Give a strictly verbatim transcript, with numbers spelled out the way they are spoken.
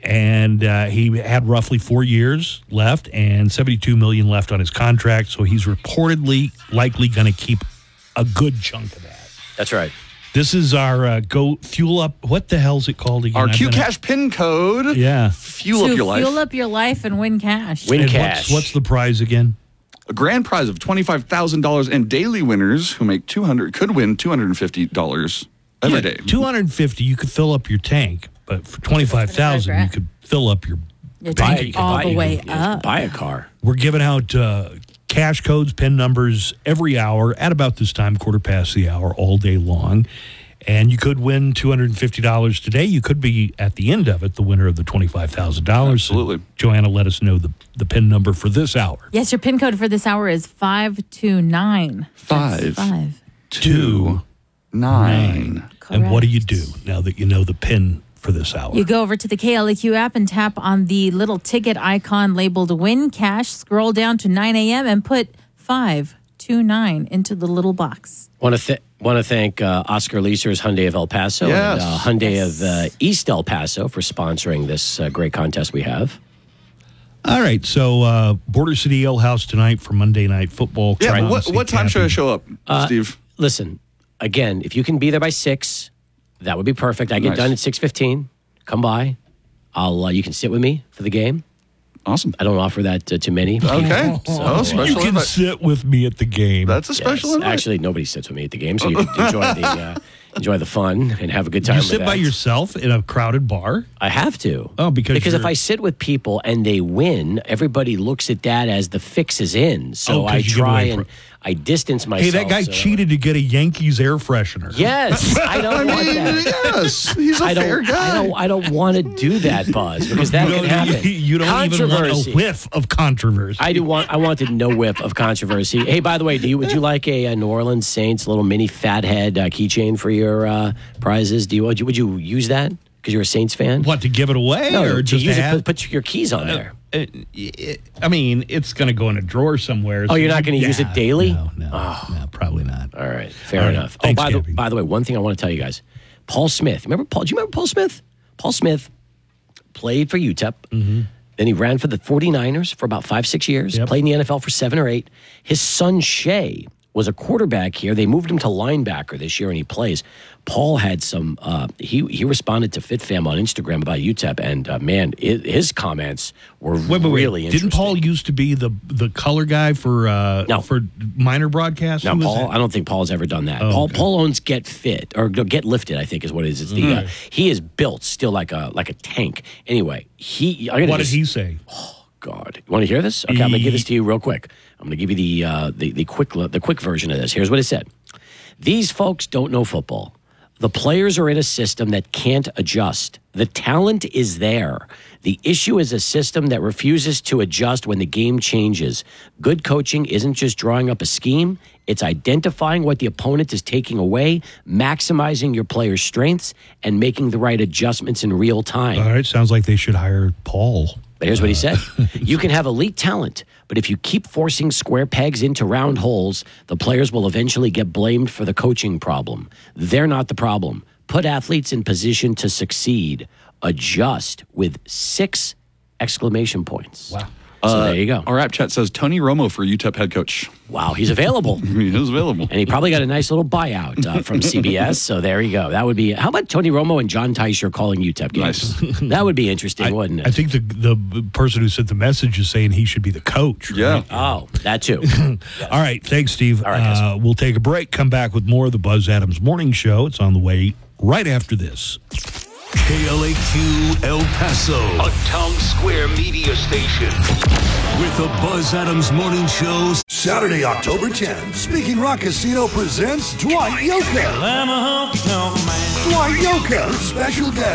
And uh, he had roughly four years left and seventy-two million dollars left on his contract. So he's reportedly likely going to keep a good chunk of that. That's right. This is our uh, Go Fuel Up. What the hell's it called again? Our Q Cash pin code. Yeah. Fuel to up your life. fuel up your life and win cash. Win And cash. What's, what's the prize again? A grand prize of twenty-five thousand dollars, and daily winners who make two hundred could win two hundred fifty dollars every day. two hundred fifty, you could fill up your tank, but for twenty-five thousand, you could fill up your Your bank tank account. all buy, the you way can- up. Buy a car. We're giving out uh, cash codes, PIN numbers every hour at about this time, quarter past the hour, all day long. And you could win two hundred fifty dollars today. You could be, at the end of it, the winner of the twenty-five thousand dollars. Absolutely. So, Joanna, let us know the, the PIN number for this hour. Yes, your PIN code for this hour is five two nine. Five. Five. Two, nine. And what do you Correct. do now that you know the PIN for this hour? You go over to the K L A Q app and tap on the little ticket icon labeled Win Cash. Scroll down to nine a.m. and put five two nine into the little box. Want to th- want to thank uh, Oscar Leasers, Hyundai of El Paso, Yes. and uh, Hyundai Yes. of uh, East El Paso for sponsoring this uh, great contest we have. All right, so uh, Border City Ale House tonight for Monday Night Football. Yeah, Come but on, what, see what time should I Cappy. show up, Steve? Listen, again, if you can be there by six, that would be perfect. I get Nice. done at six fifteen. Come by. I'll. Uh, you can sit with me for the game. Awesome. I don't offer that uh, to many. Okay. So, oh, uh, You special can invite. sit with me at the game. That's a Yes. special invite. Actually, nobody sits with me at the game, so you can enjoy the uh, enjoy the fun and have a good time. you with sit by that. yourself in a crowded bar? I have to. Oh, because because if you're- I sit with people and they win, everybody looks at that as the fix is in. So Oh, 'cause I you give try away and pro- I distance myself. Hey, that guy so- cheated to get a Yankees air freshener. Yes, I don't want that. Yes, he's a I don't, fair guy. I don't. I don't want to do that, Buzz, because that You can don't, happen. you, you don't even want Controversy. a whiff of controversy. I do want. I wanted no whiff of controversy. Hey, by the way, do you would you like a, uh New Orleans Saints little mini fathead uh, keychain for your uh, prizes? Do you would you, would you use that because you're a Saints fan? What, to give it away? No, or to just use to it. have? Put, put your keys on there. Uh, it- I mean, it's going to go in a drawer somewhere. Oh, so you're not gonna use it daily? No, no, no, probably not. All right, fair All right, enough. thanks, oh, by the, Gabby. by the way, one thing I want to tell you guys: Paul Smith. Remember Paul? Do you remember Paul Smith? Paul Smith played for U T E P. Mm-hmm. Then he ran for the 49ers for about five, six years. Yep. Played in the N F L for seven or eight. His son Shay was a quarterback here. They moved him to linebacker this year, and he plays. Paul had some. Uh, he he responded to FitFam on Instagram about U T E P, and uh, man, it, his comments were Wait, wait, wait. really interesting. Didn't Paul used to be the the color guy for uh, No. for minor broadcasts? No, Who was Paul. that? I don't think Paul's ever done that. Oh, Paul. okay. Paul owns Get Fit or no, Get Lifted. I think is what it is. It's the. Uh, he is built still like a like a tank. Anyway, he. I gotta What did just- he say? God, you want to hear this? Okay, I'm gonna give this to you real quick. I'm gonna give you the uh, the the quick the quick version of this. Here's what it said: These folks don't know football. The players are in a system that can't adjust. The talent is there. The issue is a system that refuses to adjust when the game changes. Good coaching isn't just drawing up a scheme, it's identifying what the opponent is taking away, maximizing your players' strengths, and making the right adjustments in real time. All right, sounds like they should hire Paul. But here's what he said. You can have elite talent, but if you keep forcing square pegs into round holes, the players will eventually get blamed for the coaching problem. They're not the problem. Put athletes in position to succeed. Adjust with six exclamation points. Wow. So there you go. Our app chat says Tony Romo for U T E P head coach. Wow, he's available. He is available. And he probably got a nice little buyout uh, from C B S. So there you go. That would be. How about Tony Romo and John Teicher calling U T E P games? Nice. That would be interesting, wouldn't it? I think the the person who sent the message is saying he should be the coach. Right? Yeah. Oh, that too. All right, thanks, Steve. All right, guys. uh, we'll take a break. Come back with more of the Buzz Adams Morning Show. It's on the way right after this. K L A Q El Paso, A town square media station. with the Buzz Adams Morning Show. Saturday, October tenth, Speaking Rock Casino presents Dwight Yoakam. Dwight Yoakam, special guest.